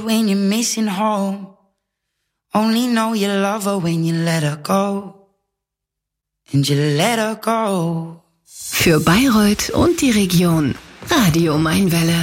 When you're missing home, only know you love her when you let her go. And you let her go. Für Bayreuth und die Region, Radio Mainwelle.